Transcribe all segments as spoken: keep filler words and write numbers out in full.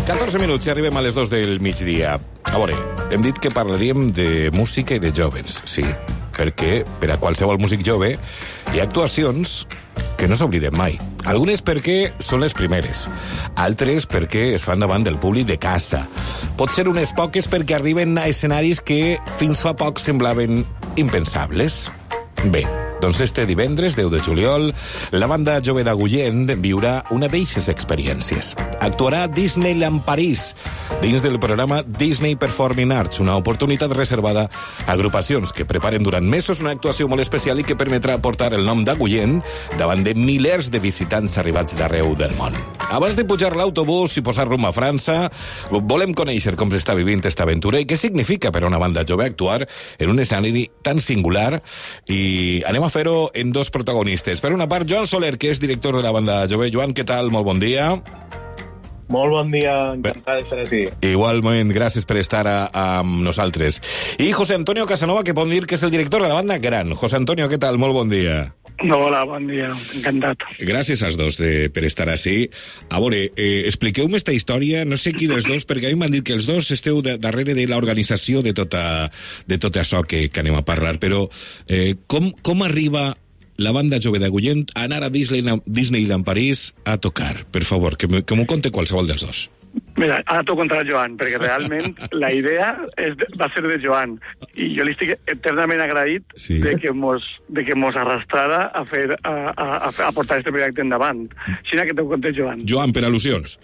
catorze minuts i arribem a les dos del migdia. A veure, hem dit que parlaríem de música i de jóvens, sí, perquè per a qualsevol músic jove hi ha actuacions que no s'obliden mai. Algunes perquè són les primeres, altres perquè es fan davant del públic de casa. Pot ser unes poques perquè arriben a escenaris que fins fa poc semblaven impensables. Bé, doncs este divendres, deu de juliol, la banda jove d'Agullent viurà una d'eixes experiències. Actuarà a Disneyland París, dins del programa Disney Performing Arts, una oportunitat reservada a agrupacions que preparen durant mesos una actuació molt especial i que permetrà portar el nom d'Agullent davant de milers de visitants arribats d'arreu del món. Abans de pujar l'autobús i posar rumb a França, volem conèixer com s'està vivint esta aventura i què significa per a una banda jove actuar en un escenari tan singular, i anem a fer-ho en dos protagonistes. Per una part, Joan Soler, que és director de la banda jove. Joan, què tal? Molt bon dia. Molt bon dia, encantat d'estar així. Igualment, gràcies per estar a, amb nosaltres. I José Antonio Casanova, que pot dir que és el director de la banda Gran. José Antonio, què tal? Molt bon dia. Hola, bon dia, encantat. Gràcies als dos de, per estar així. A veure, eh, expliqueu-me esta història, no sé qui dels dos, perquè a mi m'han dit que els dos esteu de, darrere de l'organització de tota, de tot això que, que anem a parlar, però eh, com, com arriba la banda jove d'Agullent a anar a Disneyland, Disneyland París a tocar? Per favor, que m'ho conte qualsevol dels dos. Mira, ara t'ho contarà Joan, perquè realment la idea és de, va ser de Joan, i jo li estic eternament agraït sí. de que mos, de que mos arrastrara a, fer, a, a, a portar este projecte endavant. Així que t'ho conté Joan. Joan, per al·lusions.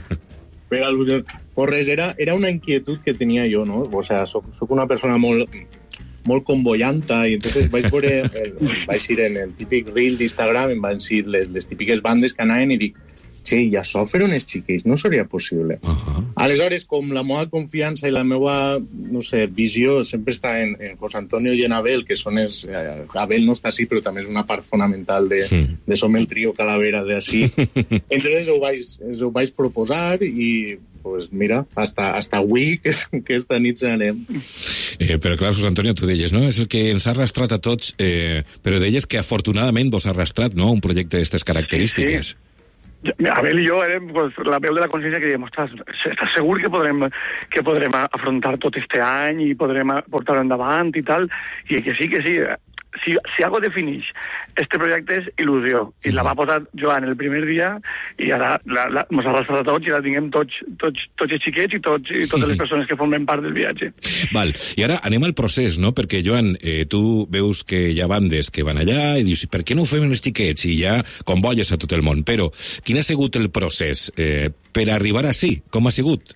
Per al·lusions. Pues res, era, era una inquietud que tenia jo, no? O sea, soc, soc una persona molt... molt convoyanta, i entonces vaig veure, el, vaig ir en el típic reel d'Instagram, em van dir les, les típiques bandes que anaven i dic, che, i això fer unes xiquets no seria possible. Uh-huh. Aleshores, com la meva confiança i la meva, no sé, visió sempre està en, en José Antonio i en Abel, que són els... Eh, Abel no està així, però també és una part fonamental de, sí. de Som el trio Calavera d'ací. Entonces ho vaig, ho vaig proposar i pues mira, hasta, hasta avui que, que esta nit se n'anem. Eh, però clar, José Antonio, tu deies, no? És el que ens ha arrastrat a tots, eh, però deies que afortunadament vos ha arrastrat, no?, un projecte d'aquestes característiques. Sí, sí. Abel i jo érem pues, la veu de la consciència que diem, ostres, estàs segur que podrem, que podrem afrontar tot este any i podrem portar-ho endavant i tal? I que sí, que sí. Si, si algo defineix este projecte és il·lusió, i la va posar Joan el primer dia, i ara la, la, mos ha arrastrat a tots i la tinguem tots, tots, tots els xiquets i, tots, i totes les persones que formen part del viatge. Val, i ara anem al procés, no? Perquè, Joan, eh, tu veus que hi ha bandes que van allà i dius, per què no ho fem els xiquets? I ja convoies a tot el món. Però quin ha sigut el procés eh, per arribar així? Com ha sigut?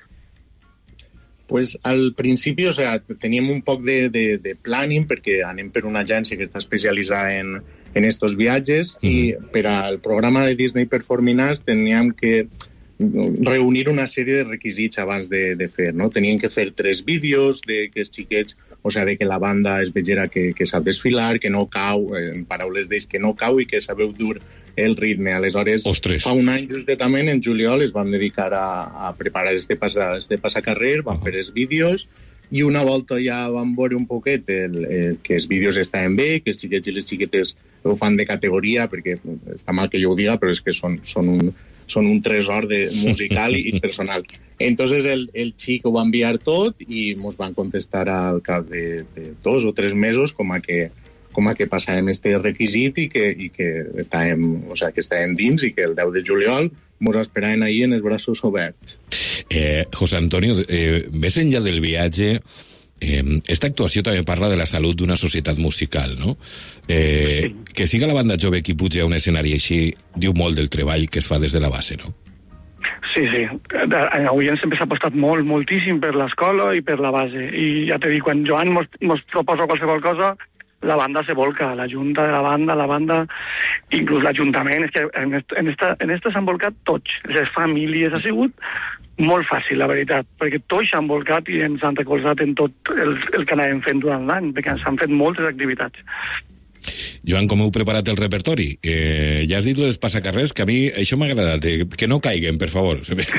Pues al principi, o sea, teníem un poc de, de, de planning, perquè anem per una agència que està especialitzada en, en estos viatges, mm. i per al programa de Disney Performing Arts teníem que reunir una sèrie de requisits abans de, de fer, no? Tenien que fer tres vídeos de que els xiquets, o sigui, de que la banda es vegera que, que sap desfilar, que no cau, en paraules d'ells, que no cau i que sabeu dur el ritme. Aleshores, Ostres. Fa un any justament, en juliol, es van dedicar a, a preparar este, passa, este passacarrer, van uh-huh. fer els vídeos, i una volta ja vam veure un poquet el, el, que els vídeos estaven bé, que els xiquets i les xiquetes ho fan de categoria, perquè està mal que jo ho diga, però és que són, són un són un tresor de musical i personal. Entonces el, el xic ho va enviar tot i ens van contestar al cap de, de dos o tres mesos com a que, com a que passàvem este requisit i que, i que, estàvem, o sea, que estàvem dins i que el deu de juliol ens esperaven ahir en els braços oberts. Eh, José Antonio, eh, més enllà del viatge, Eh, esta actuació també parla de la salut d'una societat musical, no? Eh, que siga la banda jove qui puja a un escenari així diu molt del treball que es fa des de la base, no? Sí, sí. Avui sempre s'ha apostat molt, moltíssim per l'escola i per la base. I ja t'he dit, quan Joan mos, mos proposa qualsevol cosa, la banda se volca, la junta de la banda, la banda, inclús l'Ajuntament, és que en, est, en, esta, en esta s'han volcat tots, les famílies, ha sigut molt fàcil, la veritat, perquè tots s'han volcat i ens han recolzat en tot el, el que anàvem fent durant l'any, perquè s'han fet moltes activitats. Joan, com heu preparat el repertori? Eh, ja has dit les passacarrers, que a mi això m'ha agradat, eh, que no caiguen, per favor.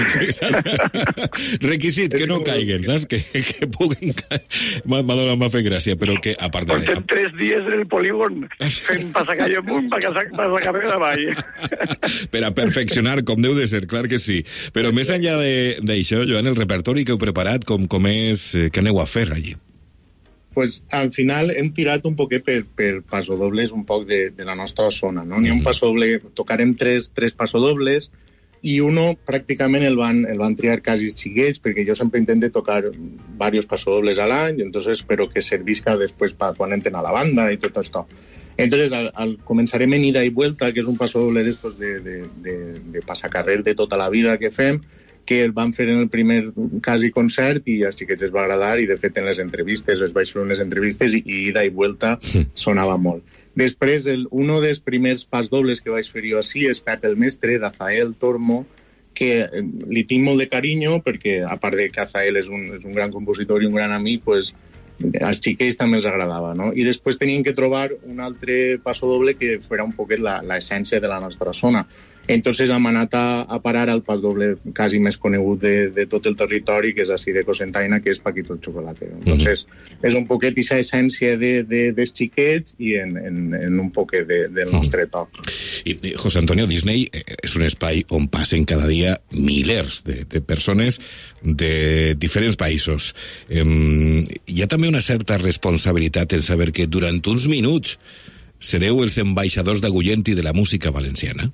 Requisit, que no caiguen, saps? Que, que puguin cair. M'ha fet gràcia, però que, a part de... Portem tres dies en el polígon fent passacalle amunt, passacarrer avall. Per a perfeccionar, com deu de ser, clar que sí. Però més enllà d'això, Joan, el repertori que heu preparat, com, com és, eh, què aneu a fer allí? Pues al final hem tirat un poquet per, per passodobles un poc de, de la nostra zona, no? N'hi ha un passodoble, tocarem tres, tres passodobles i uno pràcticament el van, el van triar quasi xiquets, perquè jo sempre intento tocar varios passodobles a l'any, entonces, però que servisca després pa, quan entren a la banda i tot això. Entonces, al, al, començarem en ida i vuelta, que és un passodoble d'estos de, de, de, de passacarrer de tota la vida que fem, que el van fer en el primer quasi concert i als xiquets els va agradar i de fet en les entrevistes, es vaig fer unes entrevistes i, i ida i vuelta sonava molt. Després, el, uno dels primers pas dobles que vaig fer jo així és Pep el Mestre, d'Azael Tormo, que li tinc molt de carinyo perquè, a part de que Azael és un, és un gran compositor i un gran amic, pues, als xiquets també els agradava, no? I després tenien que trobar un altre passodoble que fos un poquet l'essència de la nostra zona. Entonces hem anat a, a parar al pasdoble quasi més conegut de, de tot el territori, que és així de Cocentaina, que és Paquito el Chocolate. Entonces, mm-hmm. és un poquet aquesta essència de, de, dels xiquets i en, en, en un poquet de, del nostre toc. I, José Antonio, Disney és un espai on passen cada dia milers de, de persones de diferents països. Eh, hi ha també una certa responsabilitat en saber que durant uns minuts sereu els ambaixadors d'Agullent i de la música valenciana?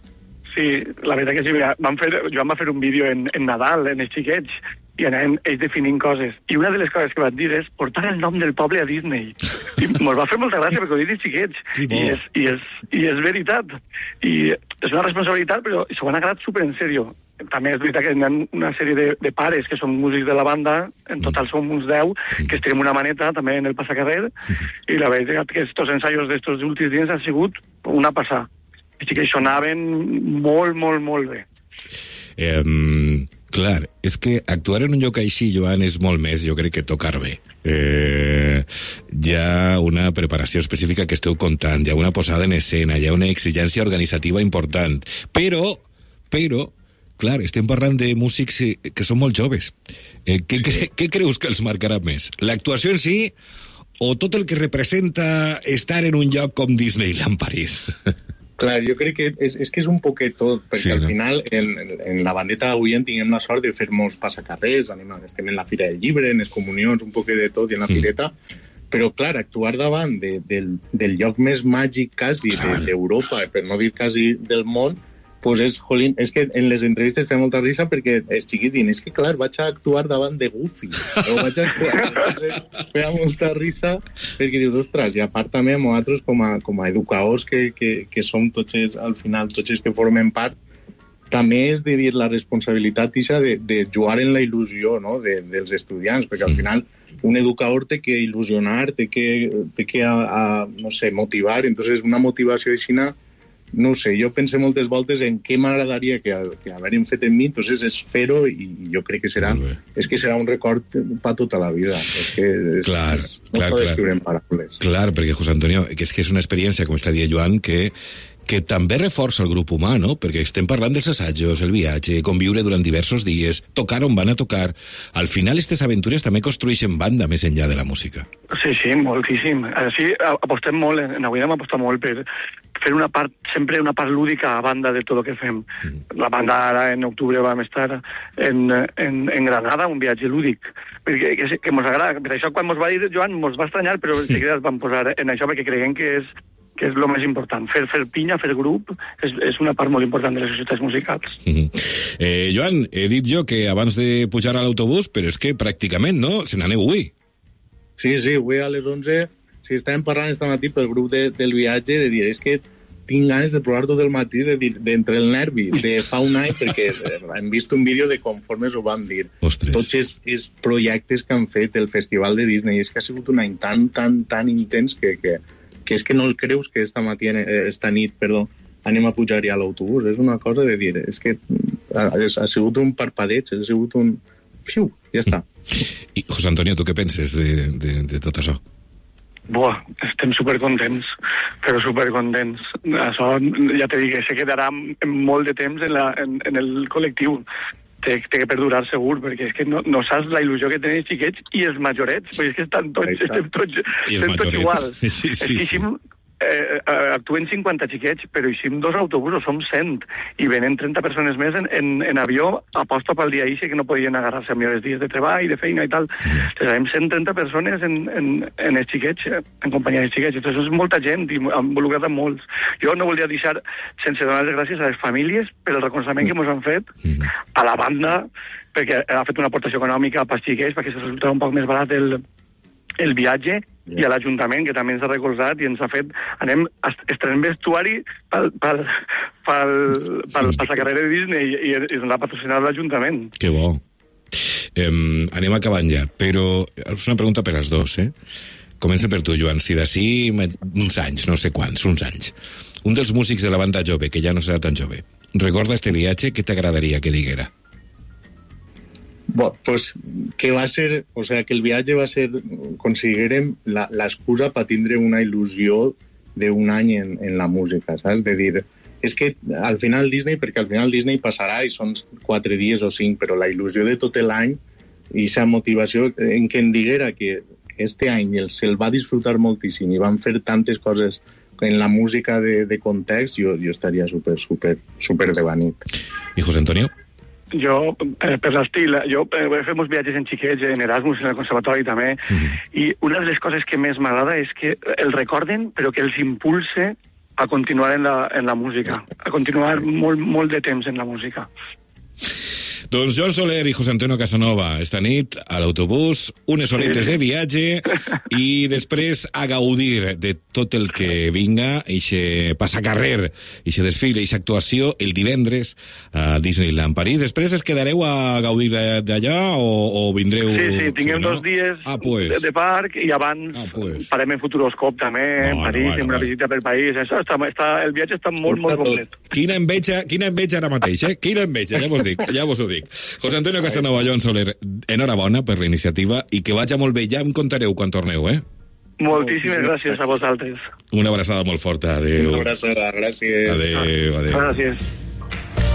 Sí, la veritat que sí. Vam fer, Joan va fer un vídeo en, en Nadal, en els xiquets, i anàvem ells definint coses. I una de les coses que van dir és portar el nom del poble a Disney. I ens va fer molta gràcia perquè ho dit els xiquets. I és, i, és, I és veritat. I és una responsabilitat, però s'ho han agradat super en sèrio. També és veritat que hi ha una sèrie de, de pares que són músics de la banda, en total som uns deu, que estem una maneta també en el passacarrer, i la veritat que estos ensaios d'estos últims dies han sigut una passada. Així que sonaven molt, molt, molt bé. Eh, clar, és que actuar en un lloc així, Joan, és molt més, jo crec que tocar bé. Eh, hi ha una preparació específica que esteu contant, hi ha una posada en escena, hi ha una exigència organitzativa important, però, però, clar, estem parlant de músics que són molt joves. Eh, què, cre què creus que els marcarà més? L'actuació en si o tot el que representa estar en un lloc com Disneyland París? Clar, jo crec que és, és que és un poquet tot, perquè sí, al no? final en, en la bandeta d'avui en tinguem la sort de fer molts passacarrers, anem, estem en la Fira del Llibre, en les comunions, un poquet de tot, i en la sí. fireta, però clar, actuar davant de, del, del lloc més màgic quasi d'Europa, per no dir quasi del món, pues és, jolín, és que en les entrevistes feia molta risa perquè els xiquis diuen, és que clar, vaig a actuar davant de Goofy, o vaig a actuar, entonces feia molta risa perquè dius, ostres, i a part també amb nosaltres com a, com a educadors que, que, que som tots els, al final, tots els que formen part, també és de dir la responsabilitat ixa de, de jugar en la il·lusió, no? de, dels estudiants, perquè al final un educador té que il·lusionar, té que, té que a, a, no sé, motivar, entonces una motivació aixina. No sé, jo pense moltes voltes en què m'agradaria que, que haguem fet en mi, entonces és fer-ho i jo crec que serà, és que serà un record per tota la vida. És que és, clar, és, no clar, pot clar. escriure en paraules. Clar, perquè, José Antonio, que és que és una experiència, com està dient Joan, que que també reforça el grup humà, no? Perquè estem parlant dels assajos, el viatge, conviure durant diversos dies, tocar on van a tocar. Al final, aquestes aventures també construeixen banda més enllà de la música. Sí, sí, moltíssim. Així apostem molt, en avui hem apostat molt per fer una part, sempre una part lúdica a banda de tot el que fem. Mm. La banda ara, en octubre, vam estar en, en, en Granada, un viatge lúdic, perquè que, que mos agrada. Per això, quan mos va dir Joan, mos va estranyar, però de seguida ens vam posar en això perquè creiem que és que és el més important. Fer, fer pinya, fer grup, és, és una part molt important de les societats musicals. Mm-hmm. eh, Joan, he dit jo que abans de pujar a l'autobús, però és que pràcticament, no? Se n'aneu avui. Sí, sí, avui a les onze, si estàvem parlant esta matí pel grup de, del viatge, de dir, és que tinc ganes de provar tot el matí, de dir, d'entre el nervi, de fa un any, perquè hem vist un vídeo de conformes ho vam dir. Ostres. Tots els, els projectes que han fet el Festival de Disney, és que ha sigut un any tan, tan, tan intens que... que que és que no el creus que esta, matí, esta nit perdó, anem a pujar ja a l'autobús. És una cosa de dir, és que ha, ha sigut un parpadeig, ha sigut un... Fiu, ja està. I, José Antonio, tu què penses de, de, de tot això? Buah, estem supercontents, però supercontents. Això, ja te dic, se quedarà molt de temps en, la, en, en el col·lectiu. Té, té que perdurar segur, perquè és que no, no saps la il·lusió que tenen els xiquets i els majorets, perquè és que estan tots, estem tots, estem tots iguals. Sí, sí, és que eixim, eh, actuen cinquanta xiquets, però eixim dos autobusos, som cent, i venen trenta persones més en, en, en avió, aposta pel dia ixe, que no podien agarrar-se a millors dies de treball, de feina i tal. Entonces, hem cent trenta persones en, en, en els xiquets, en companyia dels xiquets. Entonces, és molta gent i involucrada amb molts. Jo no volia deixar sense donar les gràcies a les famílies per el reconeixement que ens han fet, a la banda, perquè ha fet una aportació econòmica pels xiquets, perquè se resultarà un poc més barat el, el viatge, i a l'Ajuntament, que també ens ha recolzat i ens ha fet... Anem, estrenem vestuari pel, pel, pel, pel, per la carrera de Disney i, i ens l'ha patrocinat l'Ajuntament. Que bo. Eh, anem acabant ja, però és una pregunta per als dos, eh? Comença per tu, Joan. Si d'ací uns anys, no sé quants, uns anys, un dels músics de la banda jove, que ja no serà tan jove, recorda este viatge, què t'agradaria que diguera? Bueno, pues que va ser, o sea, que el viatge va ser, considerem, l'excusa per tindre una il·lusió d'un any en, en la música, saps? De dir, és que al final Disney, perquè al final Disney passarà i són quatre dies o cinc, però la il·lusió de tot l'any i aquesta motivació en què em diguera que este any se'l va disfrutar moltíssim i van fer tantes coses en la música de, de context, jo, jo estaria super, super, super de banit. I José Antonio? Jo, eh, per l'estil, jo eh, he fet molts viatges en xiquets, en Erasmus, en el conservatori també, mm-hmm. i una de les coses que més m'agrada és que el recorden, però que els impulse a continuar en la, en la música, a continuar molt, molt de temps en la música. Doncs Joan Soler i José Antonio Casanova, esta nit a l'autobús, unes horites sí. de viatge i després a gaudir de tot el que vinga, ixe passacarrer, ixe desfile, ixa actuació el divendres a Disneyland París. Després es quedareu a gaudir d'allà o, o vindreu... Sí, sí, tinguem no? dos dies ah, pues. de, de parc i abans ah, pues. farem en Futuroscope també, no, en París, no, bueno, una bueno. visita per país. Això està, està, el viatge està molt, molt complet. Quina enveja, quina enveja ara mateix, eh? Quina enveja, ja vos dic, ja vos ho dic. José Antonio Casanova, Joan Soler, enhorabona per la iniciativa i que vagi molt bé. Ja em contareu quan torneu, eh? Moltíssimes gràcies a vosaltres. Una abraçada molt forta. Adéu. Una abraçada, gràcies. Adéu, adéu. Gràcies.